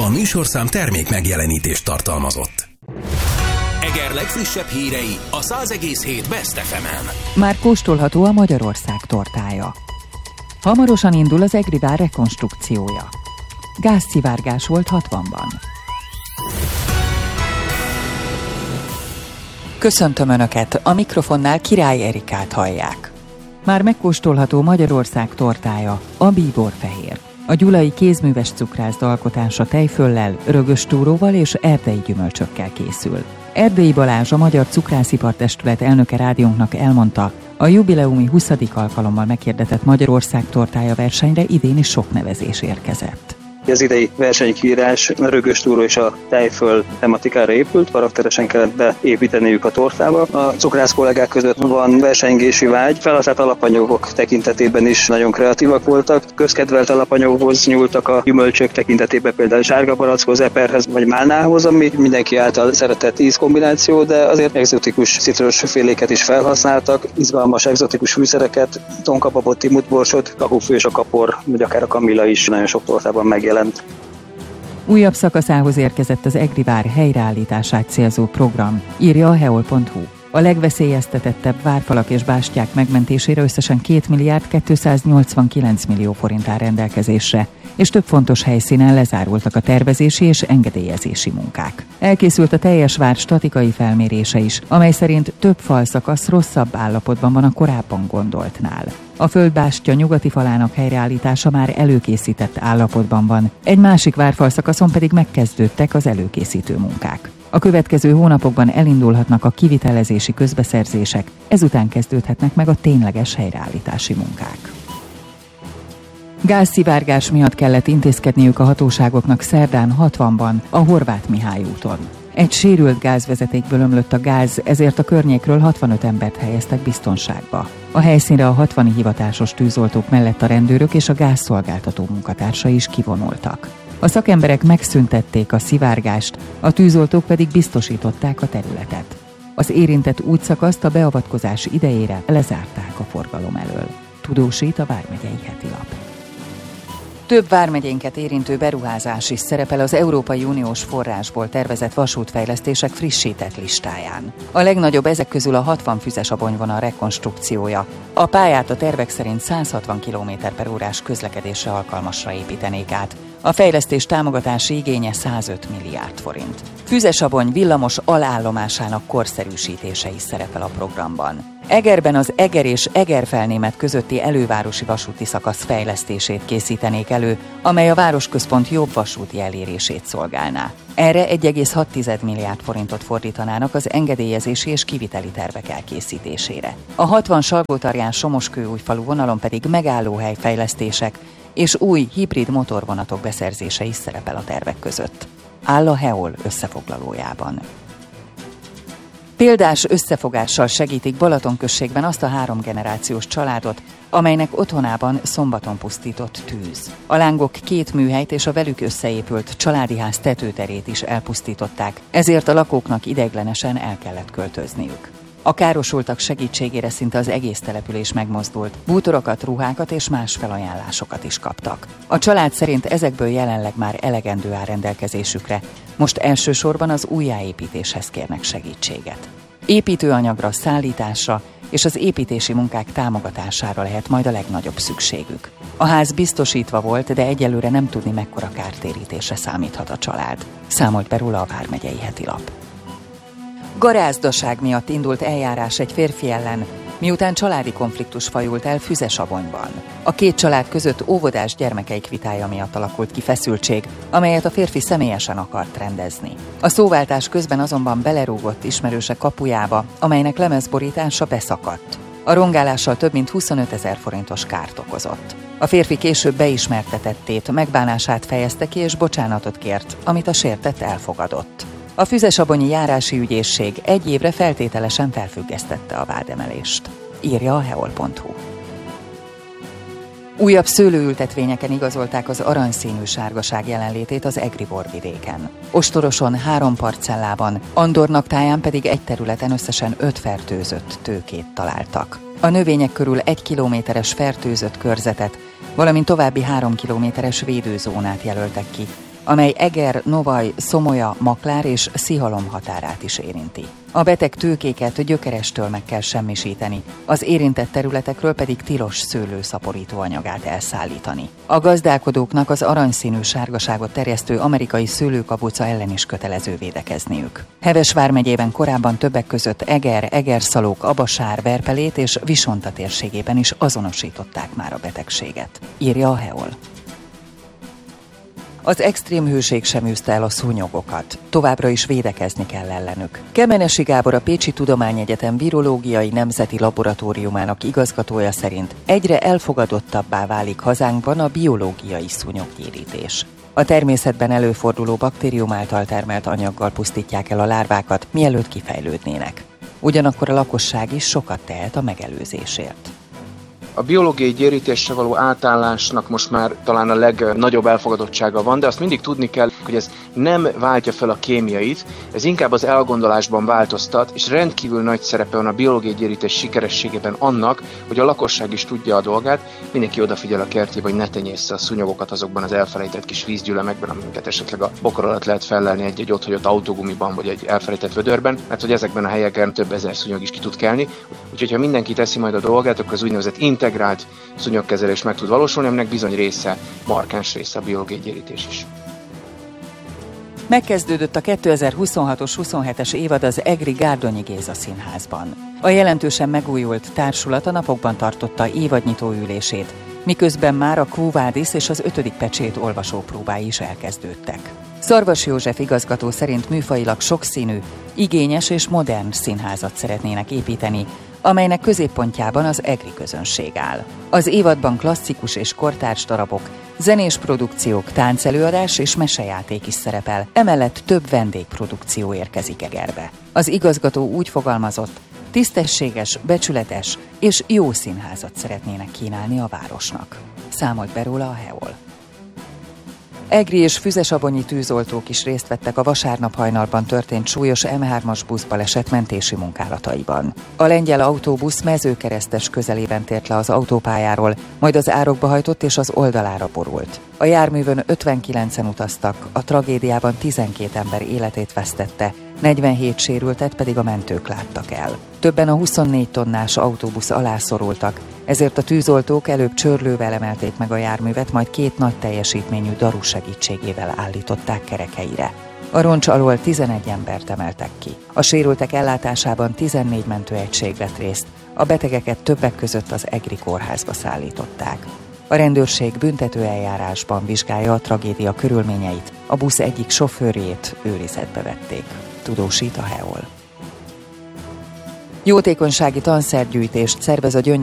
A műsorszám termék megjelenítést tartalmazott. Eger legfrissebb hírei a 100,7 Best FM-en. Már kóstolható a Magyarország tortája. Hamarosan indul az egri vár rekonstrukciója. Gázszivárgás volt 60-ban. Köszöntöm Önöket, a mikrofonnál Király Erikát hallják. Már megkóstolható Magyarország tortája, a bíborfehér. A gyulai kézműves cukrászda alkotása tejföllel, rögös túróval és erdei gyümölcsökkel készül. Erdélyi Balázs, a Magyar Cukrászipartestület elnöke rádiónknak elmondta, a jubileumi 20. alkalommal meghirdetett Magyarország tortája versenyre idén is sok nevezés érkezett. Az idei versenykírás a rögös túró és a tejföl tematikára épült, karakteresen kellett beépíteniük a tortába. A cukrász kollégák között van versengési vágy, felhasznált alapanyagok tekintetében is nagyon kreatívak voltak. Közkedvelt alapanyagokhoz nyúltak a gyümölcsök tekintetében, például sárga barackhoz, eperhez vagy málnához, ami mindenki által szeretett ízkombináció, de azért egzotikus citrusféléket is felhasználtak, izgalmas egzotikus fűszereket, tonkababot, timutborsot, kakufő és a kapor, vagy akár a kamilla is nagyon sok tortában megjelent. Újabb szakaszához érkezett az egri vár helyreállítását célzó program, írja a heol.hu. A legveszélyeztetettebb várfalak és bástyák megmentésére összesen 2 milliárd 289 millió forint áll rendelkezésre, és több fontos helyszínen lezárultak a tervezési és engedélyezési munkák. Elkészült a teljes vár statikai felmérése is, amely szerint több falszakasz rosszabb állapotban van a korábban gondoltnál. A földbástya nyugati falának helyreállítása már előkészített állapotban van, egy másik várfalszakaszon pedig megkezdődtek az előkészítő munkák. A következő hónapokban elindulhatnak a kivitelezési közbeszerzések, ezután kezdődhetnek meg a tényleges helyreállítási munkák. Gázszivárgás miatt kellett intézkedniük a hatóságoknak szerdán 60-ban a Horváth Mihály úton. Egy sérült gázvezetékből ömlött a gáz, ezért a környékről 65 embert helyeztek biztonságba. A helyszínre a 60 hivatásos tűzoltók mellett a rendőrök és a gázszolgáltató munkatársai is kivonultak. A szakemberek megszüntették a szivárgást, a tűzoltók pedig biztosították a területet. Az érintett útszakaszt a beavatkozás idejére lezárták a forgalom elől. Tudósít a Vármegyei Heti Lap. Több vármegyénket érintő beruházás is szerepel az Európai Uniós forrásból tervezett vasútfejlesztések frissített listáján. A legnagyobb ezek közül a 60 füzes abonyvonal rekonstrukciója. A pályát a tervek szerint 160 km/órás közlekedésre alkalmasra építenék át. A fejlesztés támogatási igénye 105 milliárd forint. Füzesabony villamos alállomásának korszerűsítése is szerepel a programban. Egerben az Eger és Egerfelnémet közötti elővárosi vasúti szakasz fejlesztését készítenék elő, amely a városközpont jobb vasúti elérését szolgálná. Erre 1,6 milliárd forintot fordítanának az engedélyezési és kiviteli tervek elkészítésére. A 60 Salgótarján-Somoskőújfalu vonalon pedig megállóhelyfejlesztések és új hibrid motorvonatok beszerzése is szerepel a tervek között. Áll a HEOL összefoglalójában. Példás összefogással segítik Balaton községben azt a 3 generációs családot, amelynek otthonában szombaton pusztított tűz. A lángok 2 műhelyt és a velük összeépült családi ház tetőterét is elpusztították, ezért a lakóknak ideiglenesen el kellett költözniük. A károsultak segítségére szinte az egész település megmozdult, bútorokat, ruhákat és más felajánlásokat is kaptak. A család szerint ezekből jelenleg már elegendő áll rendelkezésükre, most elsősorban az újjáépítéshez kérnek segítséget. Építőanyagra, szállításra és az építési munkák támogatására lehet majd a legnagyobb szükségük. A ház biztosítva volt, de egyelőre nem tudni, mekkora kártérítésre számíthat a család, számolt be róla a Vármegyei Heti Lap. Garázdaság miatt indult eljárás egy férfi ellen, miután családi konfliktus fajult el Füzesabonyban. A 2 család között óvodás gyermekeik vitája miatt alakult ki feszültség, amelyet a férfi személyesen akart rendezni. A szóváltás közben azonban belerúgott ismerőse kapujába, amelynek lemezborítása beszakadt. A rongálással több mint 25 000 forintos kárt okozott. A férfi később beismerte tettét, megbánását fejezte ki és bocsánatot kért, amit a sértett elfogadott. A Füzesabonyi járási ügyészség 1 évre feltételesen felfüggesztette a vádemelést, írja a heol.hu. Újabb szőlőültetvényeken igazolták az aranyszínű sárgaság jelenlétét az egri borvidéken. Ostoroson 3 parcellában, Andornak táján pedig egy területen összesen 5 fertőzött tőkét találtak. A növények körül 1 kilométeres fertőzött körzetet, valamint további 3 kilométeres védőzónát jelöltek ki, amely Eger, Novaj, Szomolya, Maklár és Szihalom határát is érinti. A beteg tőkéket gyökerestől meg kell semmisíteni, az érintett területekről pedig tilos szőlőszaporító anyagát elszállítani. A gazdálkodóknak az aranyszínű sárgaságot terjesztő amerikai szőlőkaboca ellen is kötelező védekezniük. Heves vármegyében korábban többek között Eger, Egerszalók, Abasár, Verpelét és Visonta térségében is azonosították már a betegséget, írja a HEOL. Az extrém hőség sem űzte el a szúnyogokat. Továbbra is védekezni kell ellenük. Kemenesi Gábor, a Pécsi Tudományegyetem Virológiai Nemzeti Laboratóriumának igazgatója szerint egyre elfogadottabbá válik hazánkban a biológiai szúnyoggyérítés. A természetben előforduló baktérium által termelt anyaggal pusztítják el a lárvákat, mielőtt kifejlődnének. Ugyanakkor a lakosság is sokat tehet a megelőzésért. A biológiai gyérítésre való átállásnak most már talán a legnagyobb elfogadottsága van, de azt mindig tudni kell, hogy ez nem váltja fel a kémiait, ez inkább az elgondolásban változtat, és rendkívül nagy szerepe van a biológiai gyérítés sikerességében annak, hogy a lakosság is tudja a dolgát, mindenki odafigyel a kertjébe, hogy ne tenyéssze a szúnyogokat azokban az elfelejtett kis vízgyűlemekben, amiket esetleg a bokor alatt lehet fellelni egy otthagyott autógumiban, vagy egy elfelejtett vödörben, mert hogy ezekben a helyeken több ezer szúnyog is ki tud kelni. Úgyhogy ha mindenki teszi majd a dolgát, akkor az úgynevezett integrált szúnyogkezelés meg tud valósulni, aminek bizony része, markáns része a biológiai gyérítés is. Megkezdődött a 2026-os 27-es évad az Egri Gárdonyi Géza Színházban. A jelentősen megújult társulat a napokban tartotta évadnyitó ülését, miközben már a Quo Vadis és az 5. pecsét olvasópróbái is elkezdődtek. Szarvas József igazgató szerint műfajilag sokszínű, igényes és modern színházat szeretnének építeni, amelynek középpontjában az egri közönség áll. Az évadban klasszikus és kortárs darabok, zenés produkciók, táncelőadás és mesejáték is szerepel, emellett több vendégprodukció érkezik Egerbe. Az igazgató úgy fogalmazott, tisztességes, becsületes és jó színházat szeretnének kínálni a városnak. Számolt be róla a HEOL. Egri és Füzesabonyi tűzoltók is részt vettek a vasárnap hajnalban történt súlyos M3-as buszbaleset mentési munkálataiban. A lengyel autóbusz Mezőkeresztes közelében tért le az autópályáról, majd az árokba hajtott és az oldalára borult. A járművön 59-en utaztak, a tragédiában 12 ember életét vesztette, 47 sérültet pedig a mentők láttak el. Többen a 24 tonnás autóbusz alá szorultak, ezért a tűzoltók előbb csörlővel emelték meg a járművet, majd 2 nagy teljesítményű daru segítségével állították kerekeire. A roncs alól 11 embert emeltek ki. A sérültek ellátásában 14 mentőegység vett részt, a betegeket többek között az Egri kórházba szállították. A rendőrség büntetőeljárásban vizsgálja a tragédia körülményeit, a busz egyik sofőrjét őrizetbe vették, tudósít a HEOL. Jótékonysági tanszergyűjtést szervez a